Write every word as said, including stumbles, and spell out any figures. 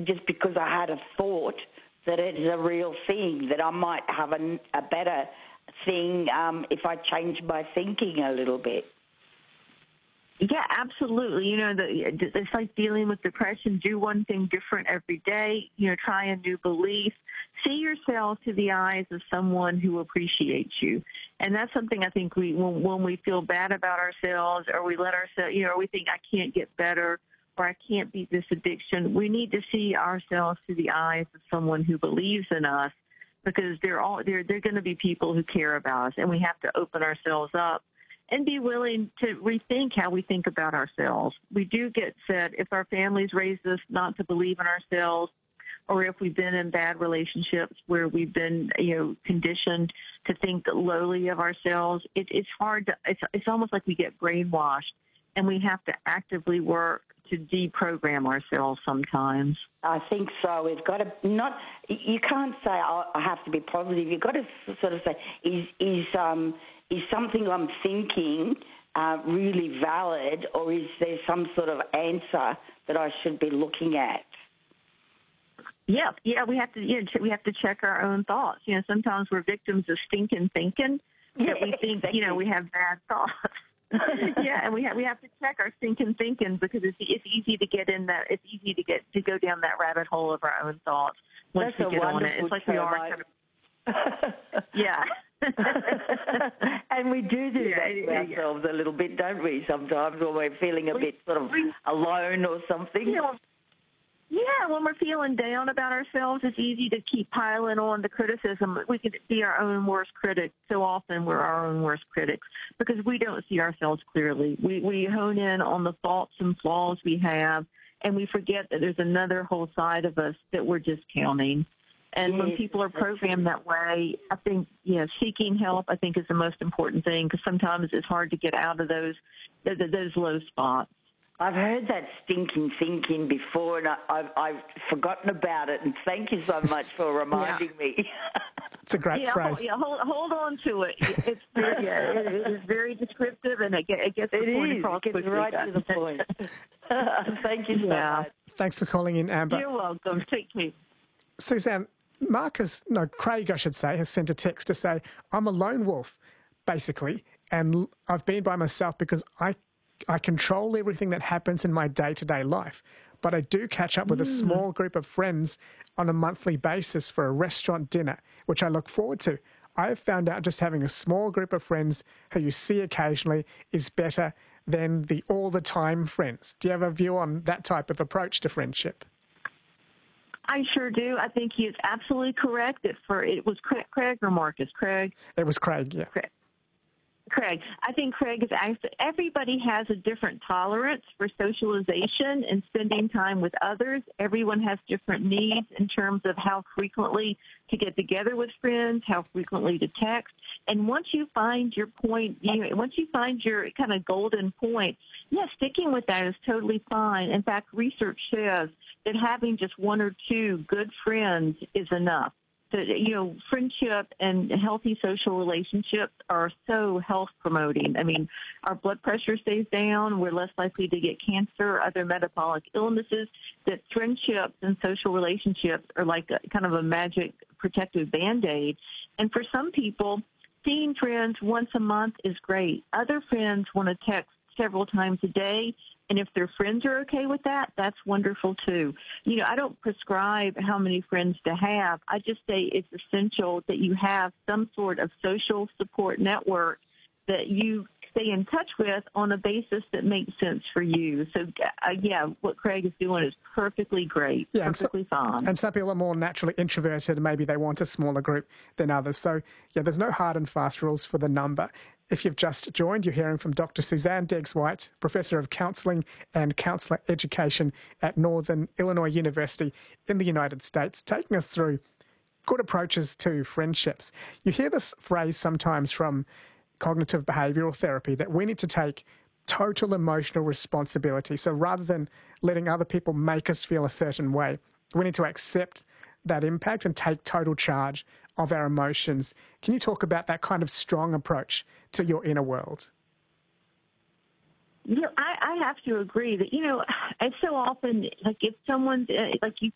just because I had a thought that it is a real thing, that I might have a, a better thing um, if I change my thinking a little bit. Yeah, absolutely. You know, the, it's like dealing with depression. Do one thing different every day. You know, try a new belief. See yourself through the eyes of someone who appreciates you. And that's something I think we, when, when we feel bad about ourselves, or we let ourselves, you know, or we think I can't get better, or I can't beat this addiction, we need to see ourselves through the eyes of someone who believes in us, because they're all, they're, they're going to be people who care about us, and we have to open ourselves up and be willing to rethink how we think about ourselves. We do get said, if our families raised us not to believe in ourselves, or if we've been in bad relationships where we've been, you know, conditioned to think lowly of ourselves, it, it's hard to, it's, it's almost like we get brainwashed, and we have to actively work to deprogram ourselves sometimes. I think so. We've got to not, you can't say, oh, I have to be positive. You've got to sort of say, is, is, um, is something I'm thinking uh, really valid, or is there some sort of answer that I should be looking at? Yeah, yeah, we have to, you know, we have to check our own thoughts. You know, sometimes we're victims of stinking thinking, that yeah, we think, exactly. you know, we have bad thoughts. Yeah, and we have we have to check our stinking thinking, because it's it's easy to get in that, it's easy to get to go down that rabbit hole of our own thoughts once That's we get on it. It's like we are I... kind of, yeah. And we do do yeah, that to yeah, ourselves yeah. a little bit, don't we, sometimes, when we're feeling a we, bit sort of we, alone or something? You know, yeah, when we're feeling down about ourselves, it's easy to keep piling on the criticism. We can be our own worst critic. So often we're our own worst critics because we don't see ourselves clearly. We, we hone in on the faults and flaws we have, and we forget that there's another whole side of us that we're discounting. And yes, when people are programmed that way, I think, you know, seeking help, I think, is the most important thing, because sometimes it's hard to get out of those those low spots. I've heard that stinking thinking before, and I, I've, I've forgotten about it, and thank you so much for reminding yeah. me. It's a great yeah, phrase. Hold, yeah, hold, hold on to it. It's very, yeah, it, it is very descriptive, and it, it gets the it point is. across It gets quickly. right to the point. Thank you so yeah. much. Thanks for calling in, Amber. You're welcome. Take me. Suzanne, Mark has, no, Craig, I should say, has sent a text to say, I'm a lone wolf, basically, and I've been by myself because I I control everything that happens in my day-to-day life, but I do catch up with a small group of friends on a monthly basis for a restaurant dinner, which I look forward to. I have found out just having a small group of friends who you see occasionally is better than the all-the-time friends. Do you have a view on that type of approach to friendship? I sure do. I think he is absolutely correct. That for it was Craig, Craig or Marcus? Craig? It was Craig, yeah. Craig. Craig, I think Craig is actually, everybody has a different tolerance for socialization and spending time with others. Everyone has different needs in terms of how frequently to get together with friends, how frequently to text. And once you find your point, you know, once you find your kind of golden point, yeah, sticking with that is totally fine. In fact, research says that having just one or two good friends is enough. You know, friendship and healthy social relationships are so health promoting. I mean, our blood pressure stays down. We're less likely to get cancer, other metabolic illnesses. That friendships and social relationships are like a, kind of a magic protective Band-Aid. And for some people, seeing friends once a month is great. Other friends want to text several times a day. And if their friends are okay with that, that's wonderful too. You know, I don't prescribe how many friends to have. I just say it's essential that you have some sort of social support network that you stay in touch with on a basis that makes sense for you. So, uh, yeah, what Craig is doing is perfectly great, yeah, perfectly and so, fine. And some people are more naturally introverted, and maybe they want a smaller group than others. So, yeah, there's no hard and fast rules for the number. If you've just joined, you're hearing from Doctor Suzanne Deggs-White, Professor of Counselling and Counsellor Education at Northern Illinois University in the United States, taking us through good approaches to friendships. You hear this phrase sometimes from cognitive behavioural therapy, that we need to take total emotional responsibility. So rather than letting other people make us feel a certain way, we need to accept that impact and take total charge of our emotions. Can you talk about that kind of strong approach to your inner world? You know, I, I have to agree that, you know, it's so often, like if someone's, uh, like you